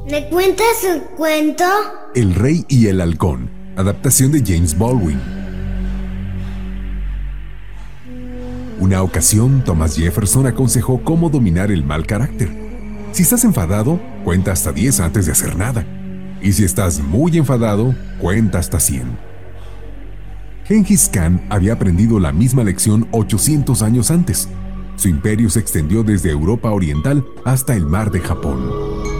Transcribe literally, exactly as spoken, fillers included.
¿Me cuentas un cuento? El rey y el halcón, adaptación de James Baldwin. Una ocasión, Thomas Jefferson aconsejó cómo dominar el mal carácter. Si estás enfadado, cuenta hasta diez antes de hacer nada. Y si estás muy enfadado, cuenta hasta cien. Gengis Khan había aprendido la misma lección ochocientos años antes. Su imperio se extendió desde Europa Oriental hasta el mar de Japón.